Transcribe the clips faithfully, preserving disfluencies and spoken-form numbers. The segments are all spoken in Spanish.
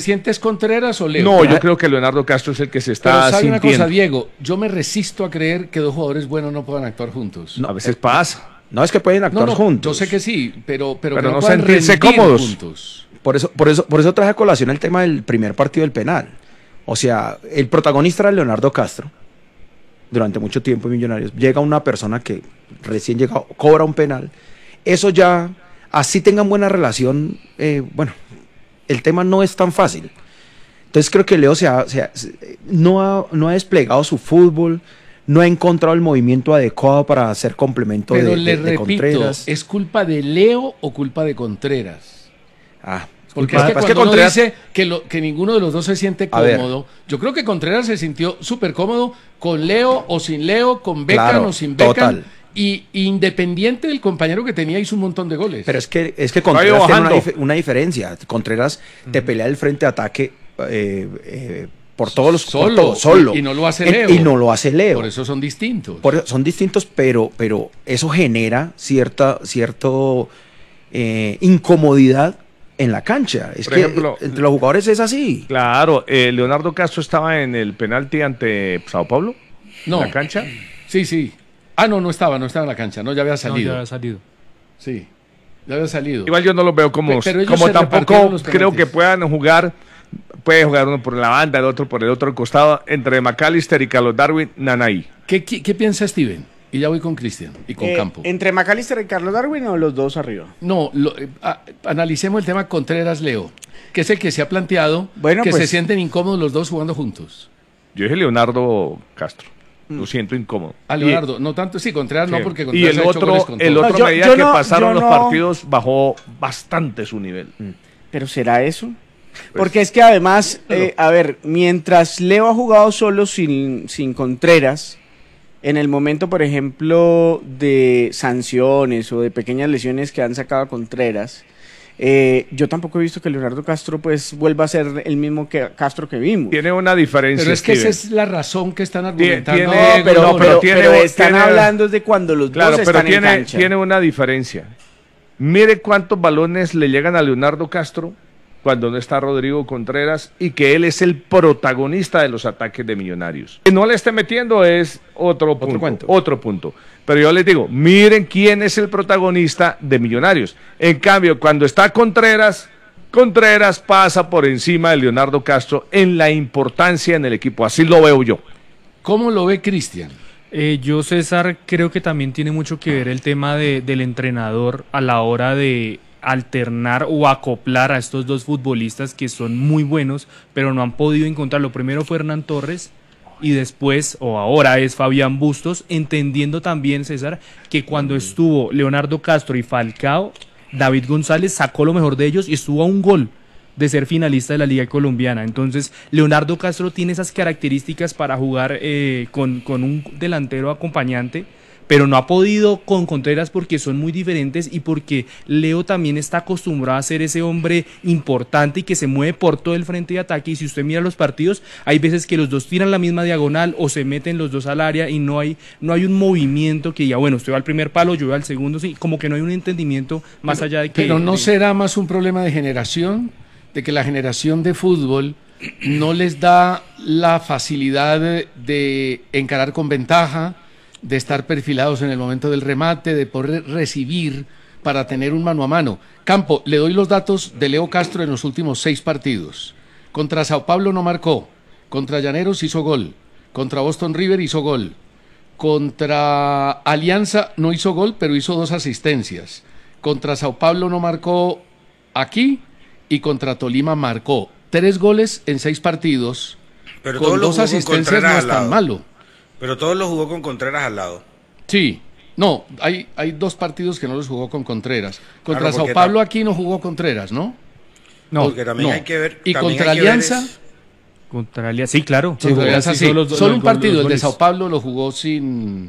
sientes Contreras o Leo? No, yo creo que Leonardo Castro es el que se está Pero sabe sintiendo. una cosa, Diego, yo me resisto a creer que dos jugadores buenos no puedan actuar juntos. No, a veces pasa. No es que pueden actuar no, no, juntos. Yo sé que sí, pero, pero, Pero que no, no puedan sentirse rendir cómodos. juntos. Por eso, por eso, por eso traje a colación el tema del primer partido del penal. O sea, el protagonista era Leonardo Castro. Durante mucho tiempo en Millonarios. Llega una persona que recién llegado, cobra un penal. Eso ya, así tengan buena relación, eh, bueno, el tema no es tan fácil. Entonces creo que Leo se ha, se ha, no, ha, no ha desplegado su fútbol, no ha encontrado el movimiento adecuado para hacer complemento Pero de, le de, de repito, Contreras. ¿es culpa de Leo o culpa de Contreras? Ah, Porque culpa- es que es cuando que uno Contreras- dice que, lo, que ninguno de los dos se siente A ver. cómodo, yo creo que Contreras se sintió súper cómodo con Leo o sin Leo, con Beckham Claro, o sin Beckham. total. Y independiente del compañero que tenía, hizo un montón de goles. Pero es que, es que Contreras ido tiene una, bajando. dif- una diferencia. Contreras te pelea el frente de ataque eh, eh, por todos los por Solo, todo, solo. y- y no lo hace En- Leo. Y no lo hace Leo. Por eso son distintos. Por eso son distintos, pero, pero eso genera cierta cierto, eh, incomodidad en la cancha. Es Por que ejemplo, entre los jugadores es así. Claro, eh, Leonardo Castro estaba en el penalti ante Sao Paulo. No. En la cancha. Sí, sí. Ah, no, no estaba, no estaba en la cancha, no, ya había No, salido. ya había salido. Sí, ya había salido. Igual yo no los veo como, Pe- pero ellos como se tampoco repartieron los creo penaltis. que puedan jugar. Puede jugar uno por la banda, el otro por el otro costado, entre McAllister y Carlos Darwin, Nanay. ¿Qué, qué, qué piensa Steven? Y ya voy con Cristian y con Eh, Campo. ¿Entre McAllister y Carlos Darwin o los dos arriba? No, lo- eh, a- analicemos el tema Contreras-Leo, que es el que se ha planteado, Bueno, que pues- se sienten incómodos los dos jugando juntos. Yo dije Leonardo Castro. Lo siento incómodo. A Leonardo, no tanto, sí, Contreras Y, no, porque y Contreras el ha hecho goles otro, con el todo. otro No, yo- a medida yo que no- pasaron yo los no- partidos, bajó bastante su nivel. ¿Pero será eso? Porque es que además, eh, a ver, mientras Leo ha jugado solo sin, sin Contreras, en el momento, por ejemplo, de sanciones o de pequeñas lesiones que han sacado a Contreras, eh, yo tampoco he visto que Leonardo Castro pues vuelva a ser el mismo que Castro que vimos. Tiene una diferencia. Pero es que esa Steven. es la razón que están argumentando. tiene- No, Diego, pero, no, pero, pero tiene- pero están tiene- hablando de cuando los Claro, dos pero están en tiene, cancha. tiene una diferencia. Mire cuántos balones le llegan a Leonardo Castro cuando no está Rodrigo Contreras y que él es el protagonista de los ataques de Millonarios. Que no le esté metiendo es otro punto. cuento. Otro punto. Pero yo les digo, miren quién es el protagonista de Millonarios. En cambio, cuando está Contreras, Contreras pasa por encima de Leonardo Castro en la importancia en el equipo. Así lo veo yo. ¿Cómo lo ve Cristian? Eh, yo, César, creo que también tiene mucho que ver el tema de, del entrenador a la hora de alternar o acoplar a estos dos futbolistas que son muy buenos, pero no han podido encontrarlo. Primero fue Hernán Torres y después, o ahora es Fabián Bustos, entendiendo también, César, que cuando estuvo Leonardo Castro y Falcao, David González sacó lo mejor de ellos y estuvo a un gol de ser finalista de la Liga Colombiana. Entonces, Leonardo Castro tiene esas características para jugar eh, con, con un delantero acompañante, pero no ha podido con Contreras porque son muy diferentes y porque Leo también está acostumbrado a ser ese hombre importante y que se mueve por todo el frente de ataque. Y si usted mira los partidos, hay veces que los dos tiran la misma diagonal o se meten los dos al área y no hay, no hay un movimiento que diga, bueno, usted va al primer palo, yo voy al segundo, sí, como que no hay un entendimiento más allá de que... Pero no de- será más un problema de generación, de que la generación de fútbol no les da la facilidad de, de encarar con ventaja, de estar perfilados en el momento del remate, de poder recibir para tener un mano a mano. Campo, le doy los datos de Leo Castro en los últimos seis partidos. Contra Sao Paulo no marcó, contra Llaneros hizo gol, contra Boston River hizo gol, contra Alianza no hizo gol, pero hizo dos asistencias. Contra Sao Paulo no marcó aquí y contra Tolima marcó. Tres goles en seis partidos, Pero con todos los dos jugó con asistencias Contreras no al es tan lado. malo. Pero todos los jugó con Contreras al lado. Sí, no, hay, hay dos partidos que no los jugó con Contreras. Contra Claro, Sao porque Paulo tam- aquí no jugó Contreras, ¿no? No, Porque también no. hay que ver. Y también contra hay que ver Alianza, es- Contra Alianza, sí, claro. contra Alianza Sí, sí, solo los- solo los un gol- partido, los el de goles. Sao Paulo lo jugó sin,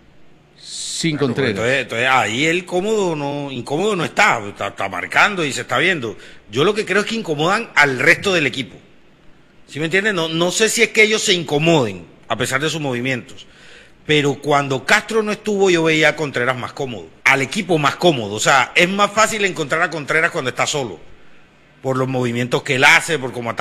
sin Claro, Contreras. Entonces, entonces ahí el cómodo no, incómodo no está, está, está marcando y se está viendo. Yo lo que creo es que incomodan al resto del equipo. ¿Sí me entienden? No, no sé si es que ellos se incomoden, a pesar de sus movimientos. Pero cuando Castro no estuvo, yo veía a Contreras más cómodo. Al equipo más cómodo. O sea, es más fácil encontrar a Contreras cuando está solo. Por los movimientos que él hace, por cómo ataca.